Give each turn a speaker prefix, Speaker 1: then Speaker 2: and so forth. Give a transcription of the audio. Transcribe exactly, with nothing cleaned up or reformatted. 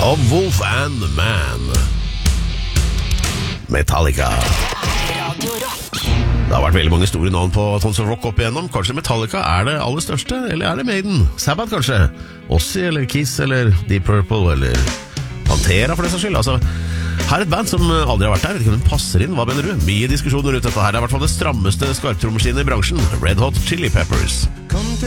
Speaker 1: Of Wolf and the Man. Metallica. Det har vært veldig mange store navn på Tons of Rock opp igjennom. Kanskje Metallica er det aller største, eller er det Maiden? Sabbath kanskje? Ozzy eller Kiss eller Deep Purple eller Pantera for det saks skyld. Altså, her er et band som aldri har vært der. Vet ikke om den passer inn, hva mener du? Mye diskusjoner rundt dette her. Det er i hvert fall det strammeste skarptrommemaskinen i bransjen. Red Hot Chili Peppers.